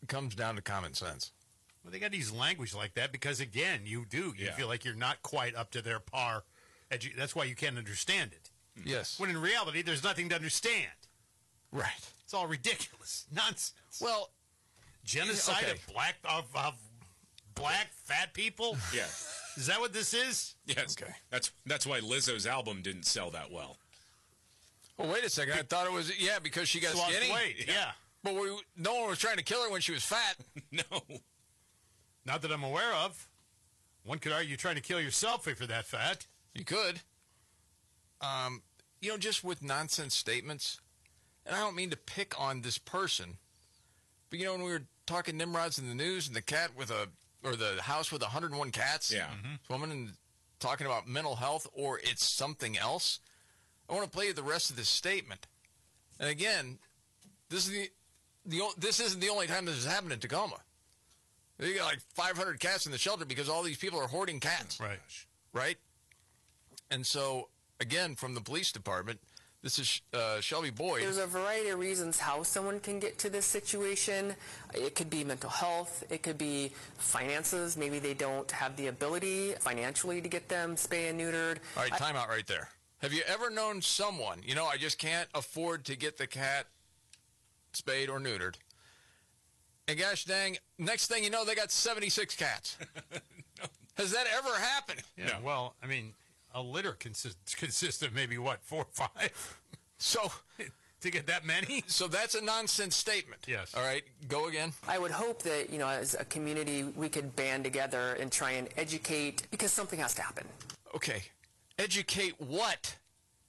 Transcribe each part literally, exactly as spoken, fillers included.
comes down to common sense. Well, they got to use language like that because, again, you do. You Yeah. feel like you're not quite up to their par. Edu- That's why you can't understand it. Yes. When in reality, there's nothing to understand. Right. It's all ridiculous. Nonsense. Well, Genocide okay. of black of, of black fat people? Yeah. Is that what this is? Yes. Okay. That's that's why Lizzo's album didn't sell that well. well, wait a second. I thought it was, yeah, because she got She lost skinny. weight. Yeah. But we, no one was trying to kill her when she was fat. No. Not that I'm aware of. One could argue you're trying to kill yourself if you're that fat. You could. Um, you know, just with nonsense statements, and I don't mean to pick on this person, but you know, when we were talking Nimrods in the news and the cat with a, or the house with one hundred one cats, Yeah. this woman and talking about mental health or it's something else, I want to play you the rest of this statement. And again, this is the, the o- this isn't the only time this has happened in Tacoma. You got like five hundred cats in the shelter because all these people are hoarding cats. Right. Right? And so, again, from the police department, this is uh, Shelby Boyd. There's a variety of reasons how someone can get to this situation. It could be mental health. It could be finances. Maybe they don't have the ability financially to get them spay and neutered. All right, time out right there. Have you ever known someone, you know, I just can't afford to get the cat spayed or neutered. And gosh dang, next thing you know, they got seventy-six cats. No. Has that ever happened? Yeah. No. Well, I mean, a litter consists consists of maybe what four or five So, to get that many. so that's a nonsense statement. Yes. All right, go again. I would hope that, you know, as a community, we could band together and try and educate because something has to happen. Okay, educate what?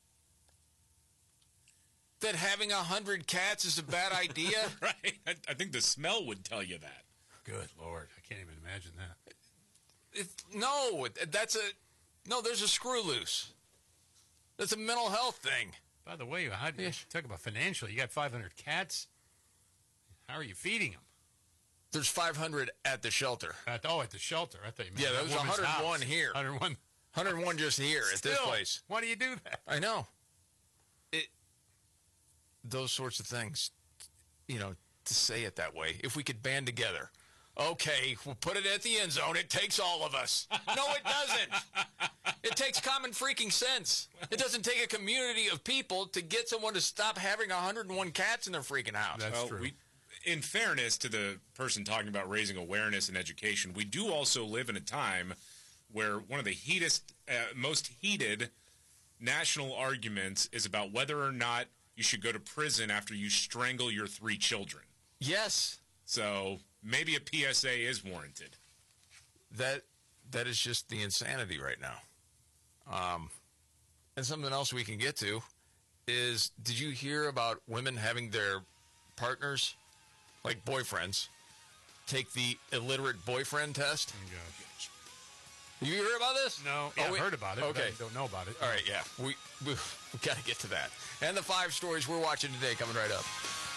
That having a hundred cats is a bad idea? Right. I, I think the smell would tell you that. Good Lord, I can't even imagine that. It, no, that's a no. There's a screw loose. That's a mental health thing. By the way, how do you Yeah. talk about financially? You got five hundred cats. How are you feeding them? There's five hundred at the shelter. At, oh, at the shelter. I thought you meant Yeah, that there's woman's one hundred one house. here. one hundred one. one hundred one just here at this Still, place. Why do you do that? I know. It. Those sorts of things, you know, to say it that way. If we could band together. Okay, we'll put it at the end zone. It takes all of us. No, it doesn't. It takes common freaking sense. It doesn't take a community of people to get someone to stop having one hundred one cats in their freaking house. That's Well, true. We, in fairness to the person talking about raising awareness and education, we do also live in a time where one of the heatest, uh, most heated national arguments is about whether or not you should go to prison after you strangle your three children. Yes, So maybe a P S A is warranted. that that is just the insanity right now. Um, and something else we can get to is, did you hear about women having their partners, like boyfriends, take the illiterate boyfriend test? Oh, gosh. You heard about this? No, yeah, Oh, we- I've heard about it. Okay. but I don't know about it. All right, yeah. We, we, we got to get to that. And the five stories we're watching today coming right up.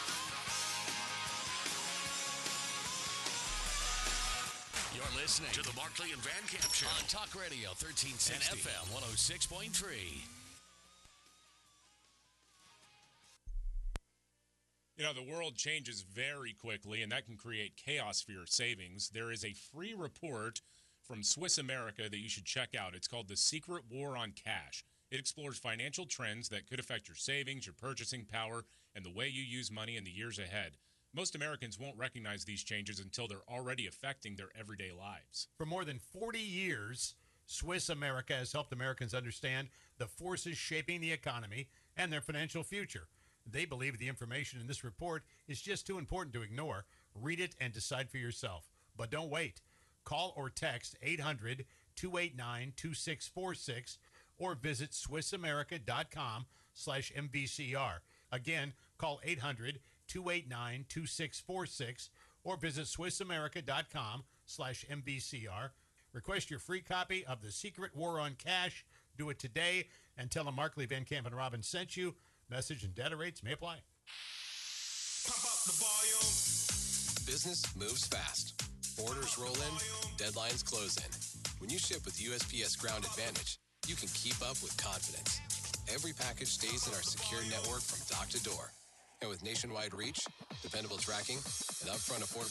You're listening to the Markley and Van Camp Show on Talk Radio thirteen sixty and F M one oh six point three. You know, the world changes very quickly, and that can create chaos for your savings. There is a free report from Swiss America that you should check out. It's called The Secret War on Cash. It explores financial trends that could affect your savings, your purchasing power, and the way you use money in the years ahead. Most Americans won't recognize these changes until they're already affecting their everyday lives. For more than forty years, Swiss America has helped Americans understand the forces shaping the economy and their financial future. They believe the information in this report is just too important to ignore. Read it and decide for yourself. But don't wait. Call or text eight hundred, two eight nine, two six four six or visit swissamerica.com slash MVCR. Again, call eight hundred, two eight nine, two six four six or visit swissamerica.com slash MVCR. Request your free copy of The Secret War on Cash. Do it today and tell them Markley, Van Camp, and Robin sent you. Message and data rates may apply. Pump up the volume. Business moves fast. Orders roll in, deadlines close in. When you ship with U S P S Ground Advantage, you can keep up with confidence. Every package stays in our secure network from dock to door. And with nationwide reach, dependable tracking, and upfront affordable